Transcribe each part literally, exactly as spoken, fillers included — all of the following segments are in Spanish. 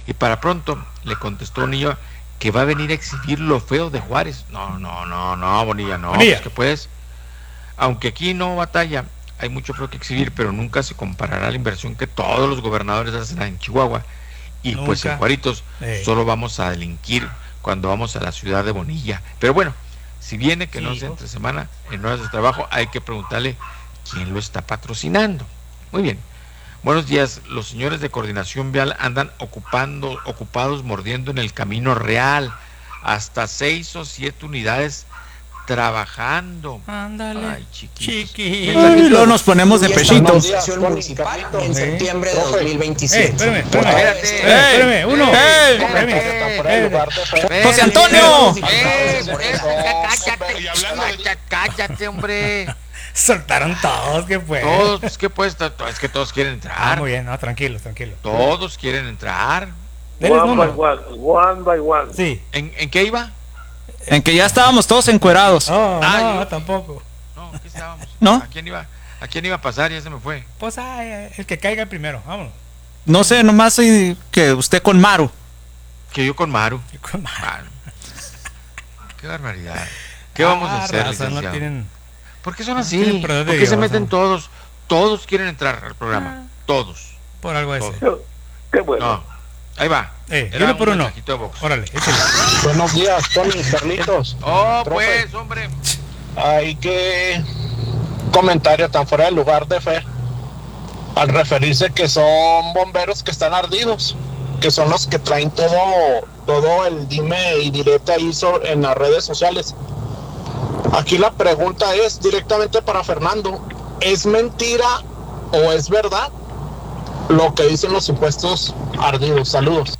Y para pronto le contestó Bonilla que va a venir a exhibir lo feo de Juárez. No, no, no, no, Bonilla, no, Bonilla. pues que puedes. Aunque aquí no batalla, hay mucho feo que exhibir, pero nunca se comparará la inversión que todos los gobernadores hacen en Chihuahua. Y Nunca. pues en Juaritos Eh. solo vamos a delinquir cuando vamos a la ciudad de Bonilla. Pero bueno, si viene que Sí, no sea hijo. entre semana, en horas de trabajo, hay que preguntarle quién lo está patrocinando. Muy bien. Buenos días. Los señores de coordinación vial andan ocupando, ocupados mordiendo en el Camino Real. Hasta seis o siete unidades trabajando. Ándale. Ay, chiquitos. Chiqui. Ay, luego nos ponemos de Y esta pechito. administración municipal en Sí. septiembre de dos mil Eh, veintisiete. espérame, espérame. Por todo Espérate. esto, Eh, espérame, uno. ¡Ey! Espérame. Eh, ¡José Antonio! eh, Eh, cállate, cállate, cállate, hombre. Soltaron todos, que fue. Todos, pues, ¿qué pues? Es que todos quieren Ah, entrar. muy bien, no, tranquilo, tranquilo. Todos quieren entrar. Dele el One by número. one, one by one. Sí. ¿En, en qué iba? En que ya estábamos todos encuerados. No, Ah, no, yo- tampoco. No, aquí estábamos. ¿No? ¿A quién iba? ¿A quién iba a pasar? Ya se me fue. Pues ay, el que caiga primero, vámonos. No sé, nomás eh, que usted con Maru. Que yo con Maru. Y con más. Mano. Qué barbaridad. ¿Qué vamos a Ah, hacer, raza, licenciado? no tienen... ¿Por qué son no así? tienen perdón de ¿Por qué se Dios, meten no? todos? Todos quieren entrar al programa. Todos. Por algo ese. Todos. Qué bueno. No. Ahí va. Eh, Era uno por un uno. mensajito de Vox. Órale, échale. Buenos días, Tony, Carlitos. Oh, Profe. pues, hombre. Hay que comentario tan fuera de lugar de fe al referirse que son bomberos que están ardidos, que son los que traen todo todo el dime y direte ahí so- en las redes sociales. Aquí la pregunta es directamente para Fernando: ¿es mentira o es verdad lo que dicen los supuestos ardidos? Saludos.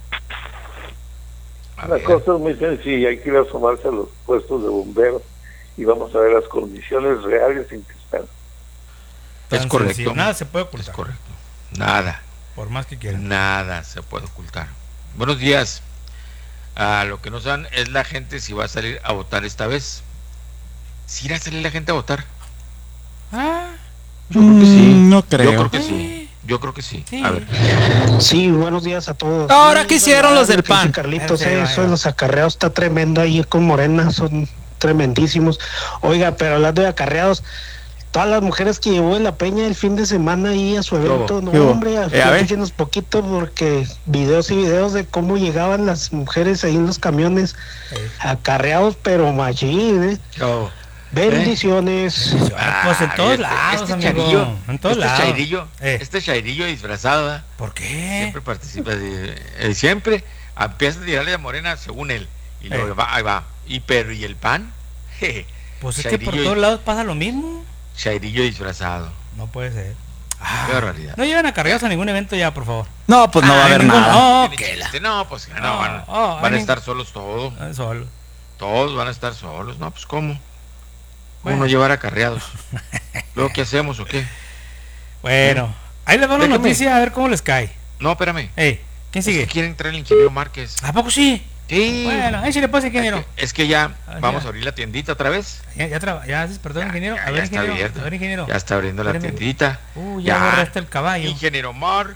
A La ver. cosa es muy sencilla, hay que ir a asomarse a los puestos de bomberos y vamos a ver las condiciones reales en que están. Es Tan correcto. sencillo, nada se puede Es ocultar. correcto. Nada. Por más que quieran. Nada se puede ocultar. Buenos días. Ah, lo que no saben es la gente si va a salir a votar esta vez. ¿Si irá a salir la gente a votar? Ah, Yo creo que sí. Mm, no creo. Yo creo que sí. Yo creo que sí. Sí. A ver. Sí, buenos días a todos. Ahora Sí, quisieron los del pinche PAN. Carlitos, Ahí va, eh, ahí eso va. de los acarreados está tremendo ahí con Morena, son tremendísimos. Oiga, pero hablando de acarreados, todas las mujeres que llevó en la Peña el fin de semana ahí a su evento, no ¿Qué hubo? hombre, Eh, a ver. afíjennos poquito porque videos y videos de cómo llegaban las mujeres ahí en los camiones eh. acarreados, pero machín, eh. Yo. Bendiciones. Ah, pues en todos este- lados, este amigo. chairillo, En todos este lados. Chairillo, Eh. este chairillo disfrazado, ¿verdad? ¿Por qué? Siempre participa de, eh, siempre empieza a tirarle a Morena según él y luego Eh. va, ahí va. Y pero y el pan, Jeje, Pues es que por Chairillo y- todos lados pasa lo mismo. chairillo disfrazado. No puede ser. Ah, Qué barbaridad. no lleven acarreados a ningún evento ya, por favor. No, pues no va a Ah, haber ningún- nada. No, Tiene que la- chiste. No, pues no, No, van, oh, van a hay estar solos todos. Ah, solo. Todos van a estar solos. No, pues ¿cómo? ¿Cómo Bueno. no llevar acarreados? ¿Luego qué hacemos o qué? Bueno, ahí les va una Déjame. noticia a ver cómo les cae. No, espérame. Ey, ¿quién Es que sigue? quiere entrar el ingeniero Márquez. ¿A poco sí? Sí. Bueno, échale pues, es, ingeniero. que, es que ya Ah, vamos ya. a abrir la tiendita otra vez. Ya, ya, traba- ya haces, perdón, Ya, ingeniero. ya, A ya ver, está ingeniero. abierto. A ver, ingeniero. Ya está abriendo la Espérame. tiendita. Uh, ya borraste el caballo. Ingeniero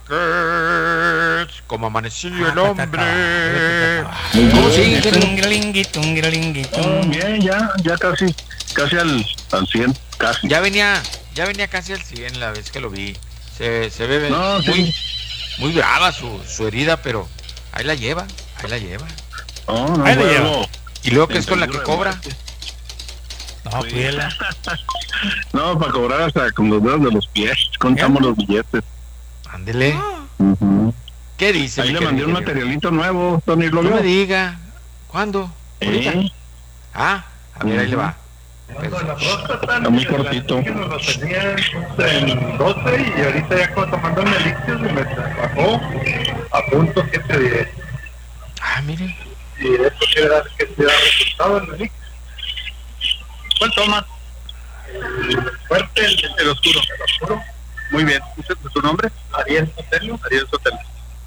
Márquez, como amaneció Ah, el ta, ta, hombre. ta. ¿Cómo sigue, ingeniero? Tungrilingui, tungrilingui, tung. Bien, ya, ya casi, casi al, al cien, casi. Ya venía, ya venía casi al cien la vez que lo vi. Se, se ve No, muy, sí. muy brava su, su herida, pero ahí la lleva, ahí la lleva. No, no, Ahí le bueno, lleva. Y luego que es con la que seguro de cobra. muerte. No, cuídela. No, para cobrar hasta con los dedos de los pies, contamos los billetes. Ándele. Ujú. ¿Qué dice? Ahí mi le querido mandé un ingeniero? materialito nuevo, Tony, ¿lo No vio? me diga. ¿Cuándo? ¿Ahorita? ¿Eh? Ah, a ver, ahí le va. Está muy cortito. Lo tenía en doce y ahorita ya cuando tomando el elixir se me bajó a punto siete diez. Ah, mire. Y eso quiere dar que te da resultado el elixir. ¿Cuál toma? El fuerte, el, el oscuro. El oscuro. Muy bien. ¿Ese es tu nombre? Ariel Sotelo. Ariel Sotelo.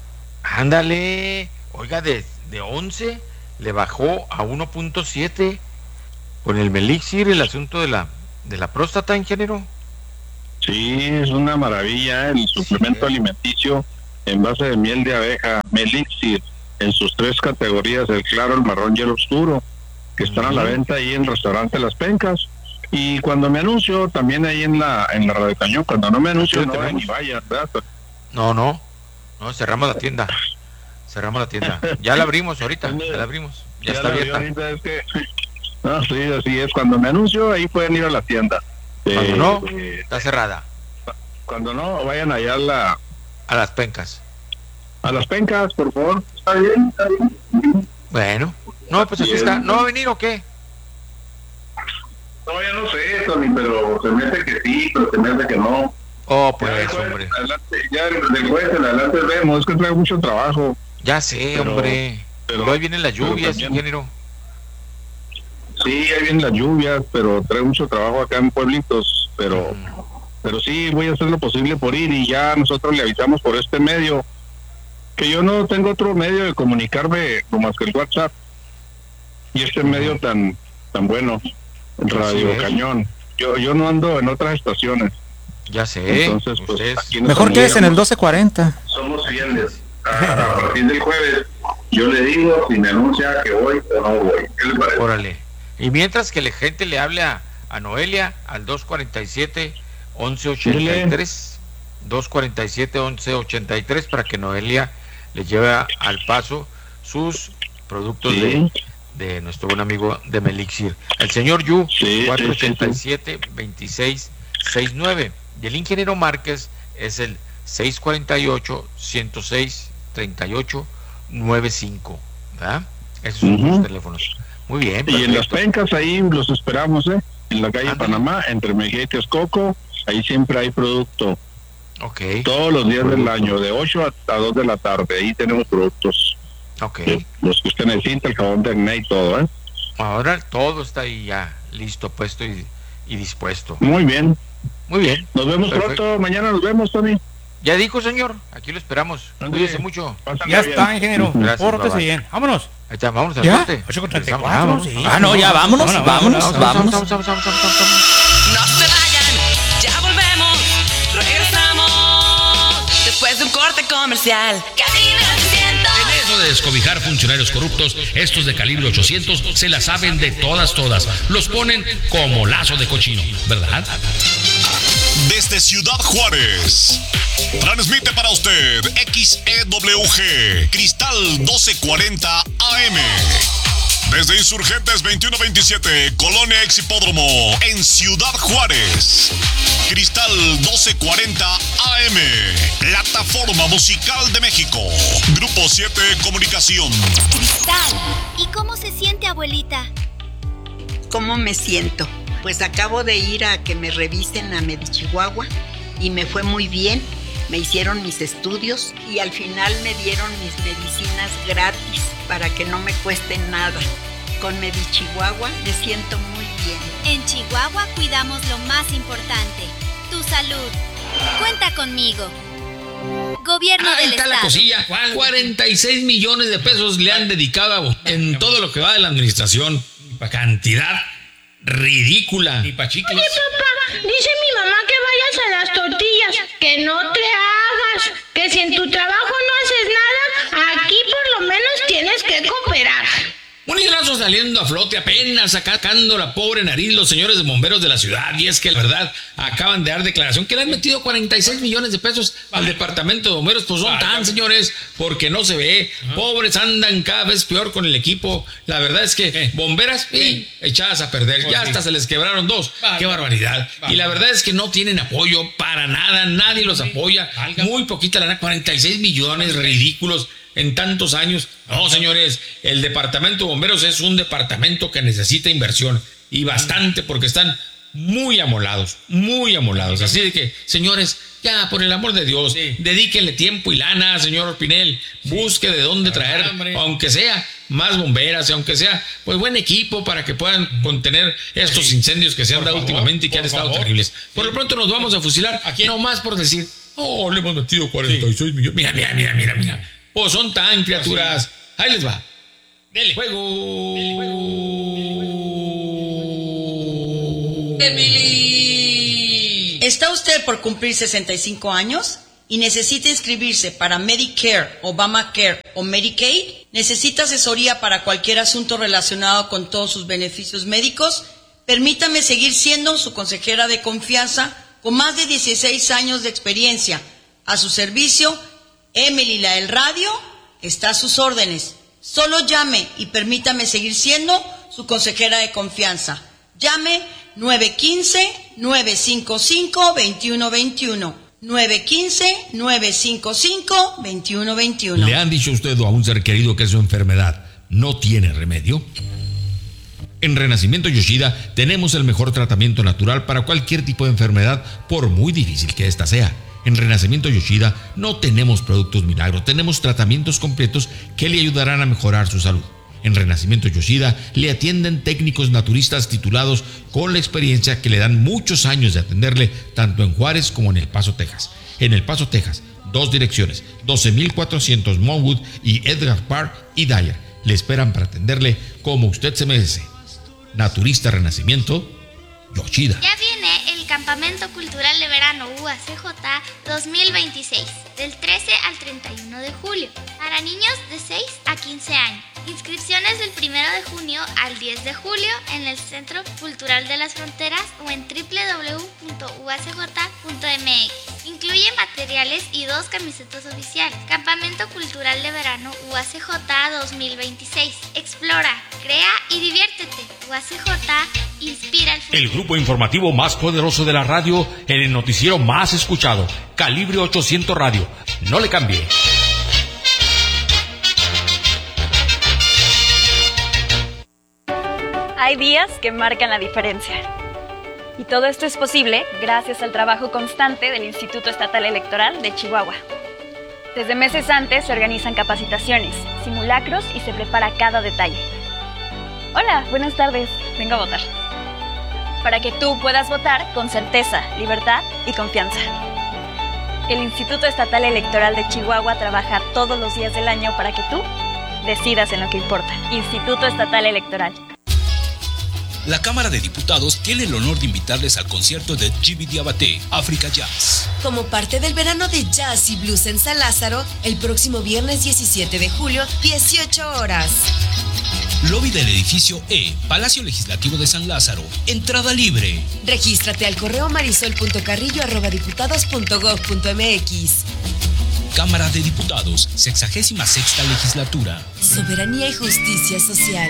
Ándale. Oiga, de, de once le bajó a uno punto siete. Con el Melixir, el asunto de la de la próstata, ingeniero. Sí, es una maravilla el suplemento Sí. alimenticio en base de miel de abeja, Melixir, en sus tres categorías, el claro, el marrón y el oscuro, que están a la venta ahí en el restaurante Las Pencas. Y cuando me anuncio, también ahí en la en la Radio Cañón, cuando no me anuncio, no vayan ni vayan, ¿verdad? No, no, no, cerramos la tienda. Cerramos la tienda. Ya la abrimos ahorita, ya la abrimos. Ya, ya está abierta. Ahorita es que, no, sí, así es. Cuando me anuncio, ahí pueden ir a la tienda. Cuando eh, no, eh, está cerrada. Cuando no, vayan allá a la... A Las Pencas. A Las Pencas, por favor. Está bien, está bien. Bueno, no, pues aquí está. ¿No va a venir o qué? No, ya no sé, Tony, pero se me hace que sí, pero se me hace que no. Oh, pues, ya, hombre. Adelante, ya del jueves en adelante vemos, es que trae mucho trabajo. Ya sé, pero, hombre. Pero hoy vienen las lluvias, también, ingeniero. Sí, ahí vienen las lluvias, pero trae mucho trabajo acá en pueblitos, pero mm. pero sí, voy a hacer lo posible por ir y ya nosotros le avisamos por este medio, que yo no tengo otro medio de comunicarme como más que el WhatsApp y este mm. medio tan tan bueno, Radio Cañón. Yo yo no ando en otras estaciones. Ya sé. Entonces, pues, Ustedes... Mejor que es en el doce cuarenta. Somos fieles. A, a partir del jueves, yo le digo si me anuncia que voy o no voy. ¿Qué le parece? Órale. Y mientras que la gente le hable a, a Noelia al dos cuarenta y siete, once ochenta y tres, dos cuarenta y siete, once ochenta y tres, para que Noelia le lleve a, al paso sus productos, sí, de, de nuestro buen amigo de Melixir. El señor Yu, sí, cuatro ochenta y siete, veintiséis sesenta y nueve. Y el ingeniero Márquez es el seis cuarenta y ocho, ciento seis, treinta y ocho, noventa y cinco, ¿verdad? Esos son uh-huh. los teléfonos. Muy bien. Perfecto. Y en Las Pencas ahí los esperamos, ¿eh? En la calle Andale. Panamá, entre Mejía y Texcoco, ahí siempre hay producto. Ok. Todos los días del año, de ocho a dos de la tarde, ahí tenemos productos. Ok. De, los que usted necesita, el jabón de acné y todo, ¿eh? Ahora todo está ahí ya listo, puesto y, y dispuesto. Muy bien. Muy bien. Nos vemos Perfecto. Pronto, mañana nos vemos, Tony. Ya dijo, señor, aquí lo esperamos. Cuídese mucho. Ya está, ingeniero. Pórtese bien. Vámonos. Ahí está, vámonos al ¿Ya? corte. ocho treinta y cuatro, sí. Ah, no, ya vámonos, vámonos, vámonos. No se vayan, ya volvemos. Regresamos después de un corte comercial. Cadena ciento. En eso de descobijar funcionarios corruptos, estos de calibre ochocientos se la saben de todas, todas. Los ponen como lazo de cochino, ¿verdad? Desde Ciudad Juárez, transmite para usted X E W G, Cristal doce cuarenta A M. Desde Insurgentes veintiuno veintisiete, Colonia Ex Hipódromo, en Ciudad Juárez. Cristal doce cuarenta A M, plataforma musical de México. Grupo siete Comunicación. Cristal, ¿y cómo se siente, abuelita? ¿Cómo me siento? Pues acabo de ir a que me revisen a Medichihuahua y me fue muy bien. Me hicieron mis estudios y al final me dieron mis medicinas gratis para que no me cueste nada. Con Medichihuahua me siento muy bien. En Chihuahua cuidamos lo más importante, tu salud. Cuenta conmigo. Gobierno Ahí del está Estado. La cosilla. cuarenta y seis millones de pesos le han dedicado en todo lo que va de la administración. Cantidad ridícula. Y pa' chicles. Oye, papá, dice mi mamá que vayas a las tortillas, que no te hagas, que si en tu trabajo no haces nada, aquí por lo menos tienes que cooperar. Un hilazo saliendo a flote, apenas sacando la pobre nariz los señores de bomberos de la ciudad. Y es que la verdad acaban de dar declaración que le han metido cuarenta y seis millones de pesos al departamento de bomberos. Pues son tan, señores, porque no se ve. Uh-huh. Pobres andan cada vez peor con el equipo. La verdad es que ¿Qué? bomberas y echadas a perder. Pues ya sí. Hasta se les quebraron dos. Vale. Qué barbaridad. Vale. Y la verdad es que no tienen apoyo para nada. Nadie los apoya. Valga. Muy poquita lana, cuarenta y seis millones, ridículos. En tantos años. No, señores, el departamento de bomberos es un departamento que necesita inversión y bastante, porque están muy amolados, muy amolados. Así de que, señores, ya por el amor de Dios, sí. dedíquenle tiempo y lana, señor Pinel. Sí. Busque de dónde traer, hambre. aunque sea más bomberas, aunque sea pues buen equipo para que puedan contener estos sí. incendios que se han por dado favor, últimamente y que han estado favor. terribles. Sí. Por lo pronto nos vamos a fusilar, ¿a quién? No más por decir, oh, le hemos metido cuarenta y seis sí. millones. Mira, mira, mira, mira, mira. O son tan criaturas. Ahí les va. Dele. Juego. Dele, juego. Emily. ¿Está usted por cumplir sesenta y cinco años? y necesita inscribirse para Medicare, Obamacare o Medicaid, necesita asesoría para cualquier asunto relacionado con todos sus beneficios médicos, permítame seguir siendo su consejera de confianza con más de dieciséis años de experiencia. A su servicio, Emily la del radio está a sus órdenes. Solo llame y permítame seguir siendo su consejera de confianza. Llame nueve uno cinco, nueve cinco cinco, dos uno dos uno. nueve uno cinco, nueve cinco cinco, dos uno dos uno. ¿Le han dicho a usted o a un ser querido que su enfermedad no tiene remedio? En Renacimiento Yoshida tenemos el mejor tratamiento natural para cualquier tipo de enfermedad, por muy difícil que ésta sea. En Renacimiento Yoshida no tenemos productos milagros, tenemos tratamientos completos que le ayudarán a mejorar su salud. En Renacimiento Yoshida le atienden técnicos naturistas titulados con la experiencia que le dan muchos años de atenderle tanto en Juárez como en El Paso, Texas. En El Paso, Texas, dos direcciones, doce mil cuatrocientos Monwood y Edgar Park y Dyer. Le esperan para atenderle como usted se merece. Naturista Renacimiento Yoshida. Ya viene el Campamento Cultural de Verano U A C J dos mil veintiséis, del trece al treinta y uno de julio, para niños de seis a quince años. Inscripciones del primero de junio al diez de julio en el Centro Cultural de las Fronteras o en doble u doble u doble u punto u a c j punto m x. Incluye materiales y dos camisetas oficiales. Campamento Cultural de Verano U A C J dos mil veintiséis. Explora, crea y diviértete. U A C J inspira el futuro. El grupo informativo más poderoso de la radio, el noticiero más escuchado, Calibre ochocientos Radio. No le cambie. Hay días que marcan la diferencia. Y todo esto es posible gracias al trabajo constante del Instituto Estatal Electoral de Chihuahua. Desde meses antes se organizan capacitaciones, simulacros y se prepara cada detalle. Hola, buenas tardes, vengo a votar. Para que tú puedas votar con certeza, libertad y confianza. El Instituto Estatal Electoral de Chihuahua trabaja todos los días del año para que tú decidas en lo que importa. Instituto Estatal Electoral. La Cámara de Diputados tiene el honor de invitarles al concierto de Djiby Diabaté, África Jazz. Como parte del verano de Jazz y Blues en San Lázaro, el próximo viernes diecisiete de julio, dieciocho horas. Lobby del edificio E, Palacio Legislativo de San Lázaro. Entrada libre. Regístrate al correo marisol punto carrillo arroba diputados punto gob punto m x. Cámara de Diputados, sexagésima sexta legislatura. Soberanía y justicia social.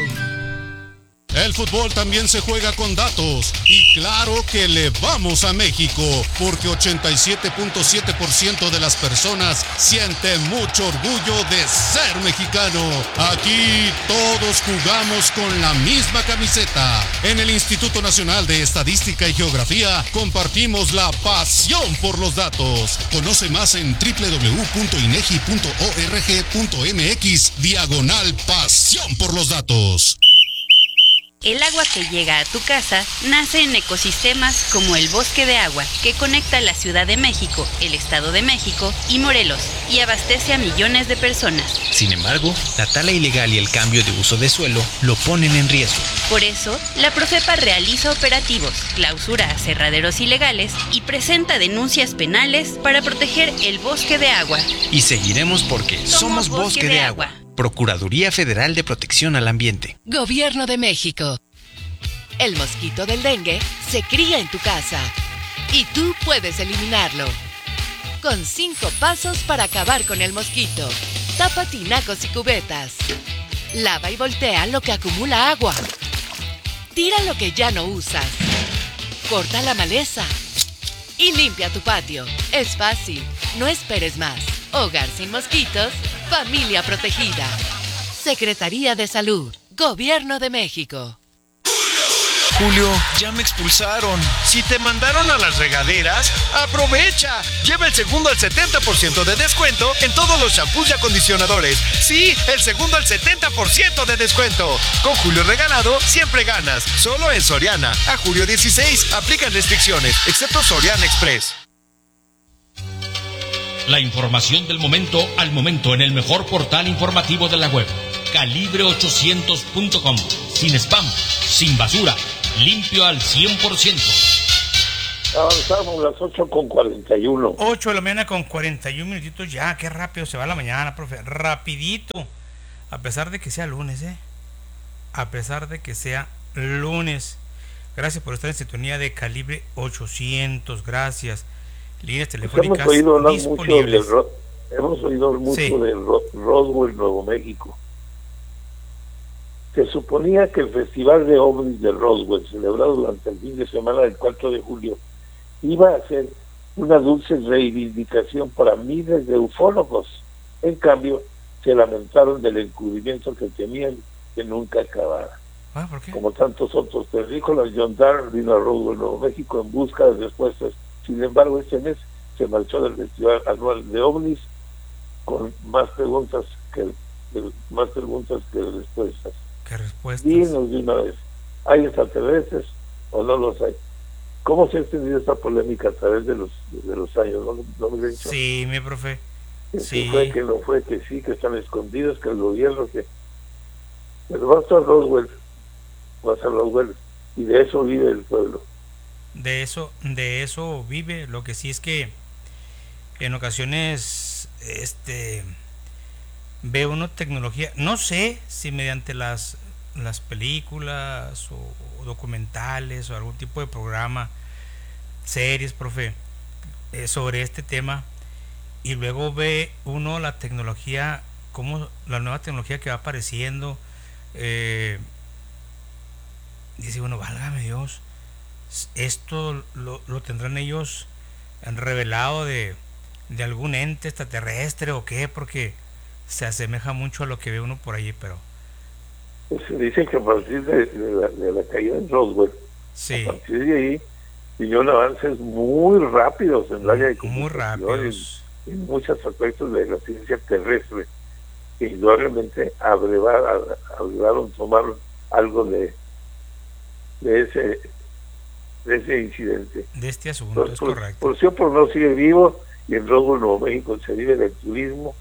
El fútbol también se juega con datos y claro que le vamos a México porque ochenta y siete punto siete por ciento de las personas sienten mucho orgullo de ser mexicano. Aquí todos jugamos con la misma camiseta. En el Instituto Nacional de Estadística y Geografía compartimos la pasión por los datos. Conoce más en doble u doble u doble u punto inegi punto org punto m x diagonal pasión por los datos. El agua que llega a tu casa nace en ecosistemas como el Bosque de Agua, que conecta la Ciudad de México, el Estado de México y Morelos, y abastece a millones de personas. Sin embargo, la tala ilegal y el cambio de uso de suelo lo ponen en riesgo. Por eso, la Profepa realiza operativos, clausura aserraderos ilegales y presenta denuncias penales para proteger el Bosque de Agua. Y seguiremos porque somos, somos Bosque, Bosque de, de Agua. Agua. Procuraduría Federal de Protección al Ambiente. Gobierno de México. El mosquito del dengue se cría en tu casa y tú puedes eliminarlo. Con cinco pasos para acabar con el mosquito. Tapa tinacos y cubetas. Lava y voltea lo que acumula agua. Tira lo que ya no usas. Corta la maleza. Y limpia tu patio. Es fácil. No esperes más. Hogar sin mosquitos. Familia protegida. Secretaría de Salud. Gobierno de México. Julio, ya me expulsaron. Si te mandaron a las regaderas, aprovecha. Lleva el segundo al setenta por ciento de descuento en todos los shampoos y acondicionadores. Sí, el segundo al setenta por ciento de descuento. Con Julio Regalado, siempre ganas. Solo en Soriana. A julio dieciséis, aplican restricciones, excepto Soriana Express. La información del momento al momento en el mejor portal informativo de la web. Calibre ochocientos punto com. Sin spam, sin basura, limpio al cien por ciento. Avanzamos las ocho con cuarenta y uno. ocho de la mañana con cuarenta y un minutitos ya, qué rápido se va la mañana, profe, rapidito, a pesar de que sea lunes, ¿eh? A pesar de que sea lunes. Gracias por estar en sintonía de Calibre ochocientos, gracias. Líneas telefónicas hemos oído hablar disponibles. Mucho del, hemos oído mucho sí. del Roswell, Nuevo México. Se suponía que el Festival de OVNIs de Roswell, celebrado durante el fin de semana del cuatro de julio, iba a ser una dulce reivindicación para miles de ufólogos. En cambio, se lamentaron del encubrimiento que temían que nunca acabara. Ah, ¿por qué? Como tantos otros terrícolas, John Darr vino a Roswell, Nuevo México, en busca de respuestas. Sin embargo, este mes se marchó del Festival Anual de OVNIs con más preguntas que más preguntas que respuestas. ¿Qué respuestas? Dinos de una vez, ¿hay extraterrestres o no los hay? ¿Cómo se ha extendido esta polémica a través de los de los años? ¿No, no me he dicho? Sí, mi profe. Que sí. fue, que no fue, que sí, que están escondidos, que el gobierno, que... Pero va a estar Roswell, va a estar Roswell, y de eso vive el pueblo. De eso, de eso vive. Lo que sí es que en ocasiones este ve uno tecnología, no sé si mediante las las películas o, o documentales o algún tipo de programa, series, profe, eh, sobre este tema, y luego ve uno la tecnología, como la nueva tecnología que va apareciendo, eh, dice uno, válgame Dios, esto lo, lo tendrán ellos revelado de, de algún ente extraterrestre o qué, porque se asemeja mucho a lo que ve uno por allí, pero se dice que a partir de, de, la, de la caída de Roswell, sí. a partir de ahí vinieron avances muy rápidos en el área de muy rápidos en, en muchos aspectos de la ciencia terrestre, que indudablemente abrevaron, tomaron algo de de ese de ese incidente, de este asunto. Entonces, es por, correcto. Por sí o por no sigue vivo, y en Roswell, Nuevo México, se vive del turismo,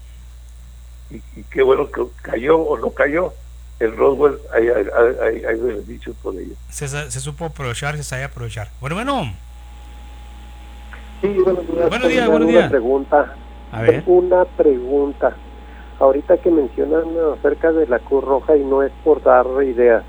y, y qué bueno que cayó o no cayó el Roswell, hay, hay, hay beneficios por ello. Se, se supo aprovechar, se sabe aprovechar. Bueno, bueno. Sí, buenos días. Buenos días, buenos días. Una pregunta. A ver. Una pregunta. Ahorita que mencionan acerca de la Cruz Roja, y no es por dar ideas,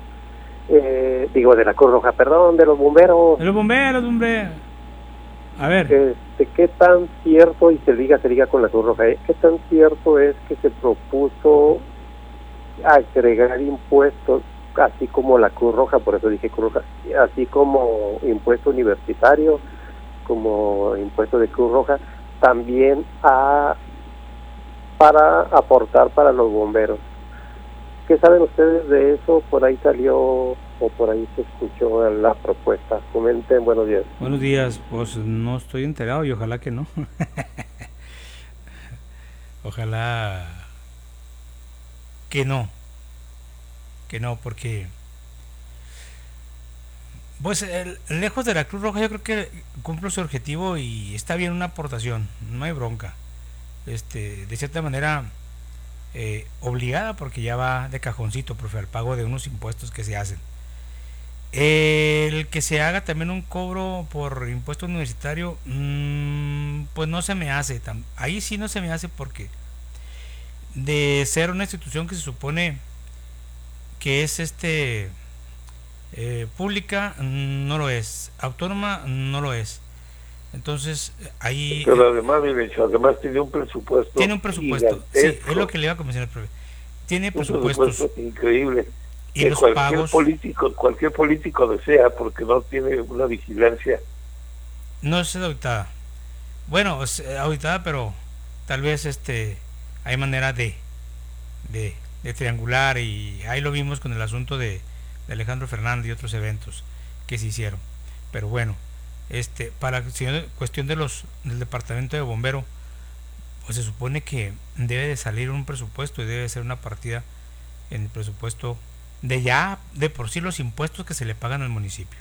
eh, digo de la Cruz Roja, perdón, de los bomberos. De los bomberos, hombre. A ver. Este, ¿qué tan cierto, y se diga, se diga con la Cruz Roja, eh, qué tan cierto es que se propuso agregar impuestos, así como la Cruz Roja, por eso dije Cruz Roja, así como impuesto universitario, como impuesto de Cruz Roja, también a para aportar para los bomberos? ¿Qué saben ustedes de eso? Por ahí salió o por ahí se escuchó la propuesta. Comenten. Buenos días. Buenos días. Pues no estoy enterado y ojalá que no. Ojalá que no. Que no, porque pues el, lejos de la Cruz Roja, yo creo que cumple su objetivo y está bien una aportación, no hay bronca. Este, de cierta manera eh, obligada, porque ya va de cajoncito, profe, al pago de unos impuestos que se hacen. El que se haga también un cobro por impuesto universitario, mmm, pues no se me hace, tan, ahí sí no se me hace, porque de ser una institución que se supone que es este eh, pública, no lo es, autónoma, no lo es. Entonces ahí, pero además, mire, además tiene un presupuesto tiene un presupuesto, sí, es lo que le iba a mencionar, profe. Tiene presupuestos, un presupuesto increíble, y que los cualquier pagos, político cualquier político desea, porque no tiene una vigilancia. No es auditada, bueno, es auditada, pero tal vez este hay manera de de, de triangular, y ahí lo vimos con el asunto de, de Alejandro Fernández y otros eventos que se hicieron. Pero bueno, este para cuestión de los del departamento de bombero, pues se supone que debe de salir un presupuesto y debe ser una partida en el presupuesto de ya de por sí los impuestos que se le pagan al municipio.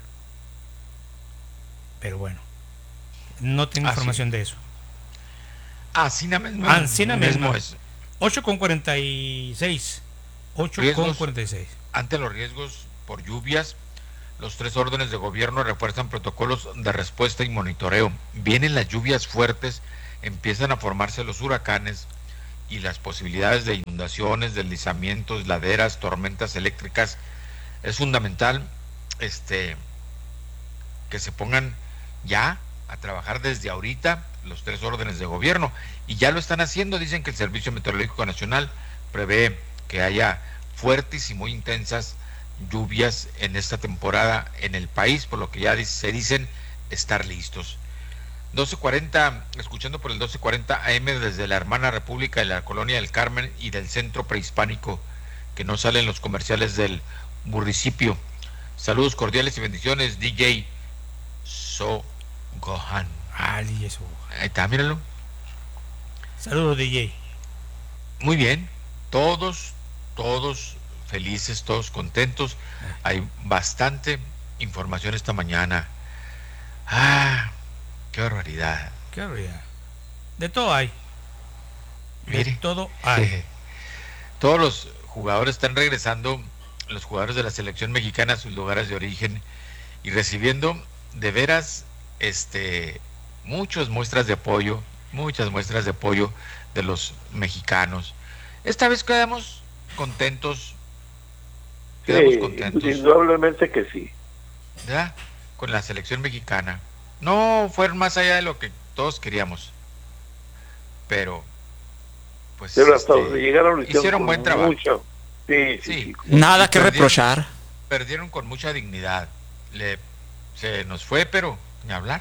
Pero bueno, no tengo Así. información de eso. Así nada mismo, Así nada mismo mismo es. ocho con cuarenta y seis. ocho con cuarenta y seis. Ante los riesgos por lluvias, Los tres órdenes de gobierno refuerzan protocolos de respuesta y monitoreo. Vienen las lluvias fuertes, empiezan a formarse los huracanes y las posibilidades de inundaciones, deslizamientos, laderas, tormentas eléctricas. Es fundamental este, que se pongan ya a trabajar desde ahorita los tres órdenes de gobierno, y ya lo están haciendo. Dicen que el Servicio Meteorológico Nacional prevé que haya fuertes y muy intensas lluvias en esta temporada en el país, por lo que ya se dicen estar listos. doce cuarenta, escuchando por el doce cuarenta A M desde la hermana República de la Colonia del Carmen y del Centro Prehispánico, que no salen los comerciales del municipio. Saludos cordiales y bendiciones, D J So Gohan. Ah, D J So. Ahí está, míralo. Saludos, D J. Muy bien, todos, todos felices, todos contentos. Hay bastante información esta mañana. Ah, qué barbaridad. Qué barbaridad. De todo hay. De Mire, todo hay. Todos los jugadores están regresando, los jugadores de la selección mexicana a sus lugares de origen y recibiendo de veras este muchas muestras de apoyo, muchas muestras de apoyo de los mexicanos. Esta vez quedamos contentos, quedamos sí, contentos. Indudablemente que sí. ¿Verdad? Con la selección mexicana. No fueron más allá de lo que todos queríamos, pero pues pero hasta este, donde llegaron hicieron, hicieron buen trabajo. Mucho. Sí, sí, sí. Nada que perdieron, reprochar. Perdieron con mucha dignidad. Le, se nos fue, pero ni hablar.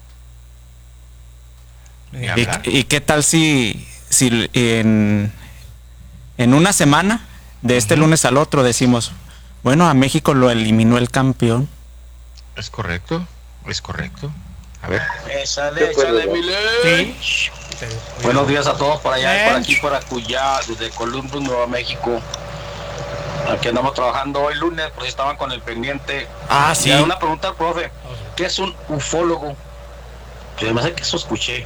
Ni ¿Y, hablar. ¿Y qué tal si, si en, en una semana, de este uh-huh. lunes al otro, decimos, bueno, a México lo eliminó el campeón? Es correcto, es correcto. A ver. Échale, échale, mi ley. Sí. Buenos días a todos por allá, ¿Eh? por aquí, por Acuyá, desde Columbus, Nuevo México. Aquí andamos trabajando hoy lunes, por si estaban con el pendiente. Ah, sí. Y una pregunta al profe, ¿qué es un ufólogo? Yo me sé que eso escuché.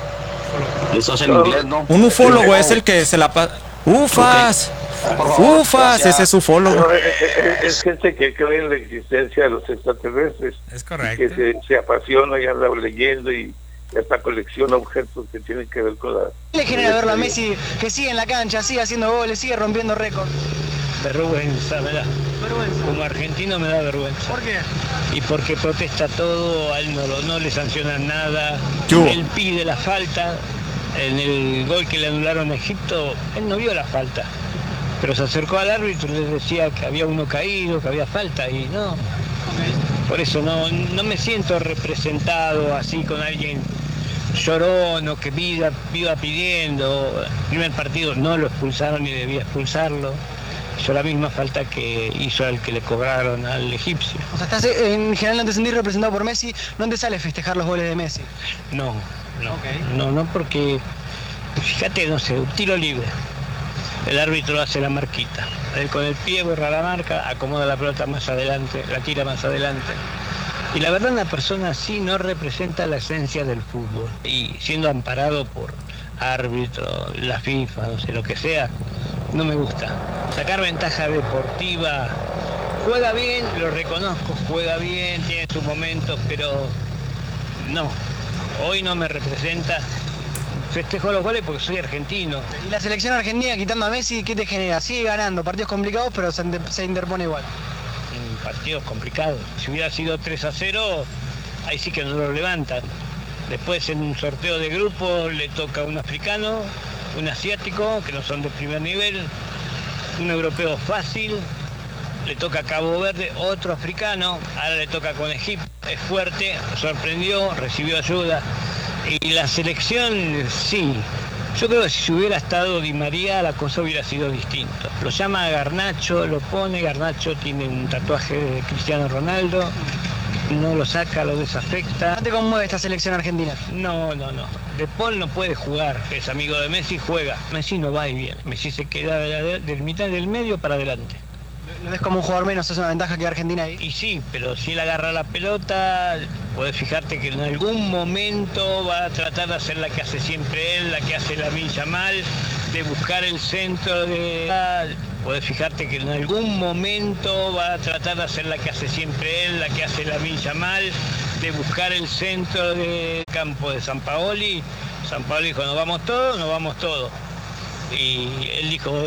Eso es en no. inglés, ¿no? Un ufólogo es el que se la pasa. ¡Ufas! Okay. Favor, ¡Ufas! Gracias. Ese es ufólogo. No, es, es, es gente que cree en la existencia de los extraterrestres. Es correcto. Que se, se apasiona y anda leyendo y hasta colecciona objetos que tienen que ver con la... Le genera verlo a Messi que sigue en la cancha, sigue haciendo goles, sigue rompiendo récords. Vergüenza me da. Vergüenza. Como argentino me da vergüenza. ¿Por qué? Y porque protesta todo, a él no, no le sancionan nada. Él pide la falta. En el gol que le anularon a Egipto, él no vio la falta. Pero se acercó al árbitro y le decía que había uno caído, que había falta y no. Por eso no, no me siento representado así con alguien llorón o que viva, viva pidiendo. El primer partido no lo expulsaron ni debía expulsarlo. Hizo la misma falta que hizo al que le cobraron al egipcio. O sea, estás en general no te sentís representado por Messi, ¿no te sale festejar los goles de Messi? No, no, okay. no, no porque, fíjate, no sé, un tiro libre. El árbitro hace la marquita. Él con el pie borra la marca, acomoda la pelota más adelante, la tira más adelante. Y la verdad una persona así no representa la esencia del fútbol. Y siendo amparado por árbitro, la FIFA, no sé, lo que sea, no me gusta. Sacar ventaja deportiva, juega bien, lo reconozco, juega bien, tiene sus momentos, pero no, hoy no me representa. Festejo los goles porque soy argentino. ¿Y la selección argentina, quitando a Messi, qué te genera? Sigue ganando, partidos complicados, pero se, se interpone igual. Mm, partidos complicados. Si hubiera sido tres a cero, ahí sí que no lo levantan. Después en un sorteo de grupo le toca un africano, un asiático, que no son de primer nivel, un europeo fácil, le toca a Cabo Verde, otro africano, ahora le toca con Egipto, es fuerte, sorprendió, recibió ayuda. Y la selección, sí, yo creo que si hubiera estado Di María la cosa hubiera sido distinta. Lo llama Garnacho, lo pone, Garnacho tiene un tatuaje de Cristiano Ronaldo, no lo saca, lo desafecta. ¿No te conmueve esta selección argentina? No, no, no. De Paul no puede jugar, es amigo de Messi, juega. Messi no va y viene, Messi se queda de, de mitad del medio para adelante. ¿Lo ves como un jugador menos? ¿Es una ventaja que Argentina ahí? Y sí, pero si él agarra la pelota, podés fijarte que en algún momento va a tratar de hacer la que hace siempre él, la que hace la Lamine Yamal, de buscar el centro de... Puedes fijarte que en algún momento va a tratar de hacer la que hace siempre él, la que hace Lamine Yamal, de buscar el centro de campo de San Paoli. San Paoli dijo, nos vamos todos, nos vamos todos. Y él dijo,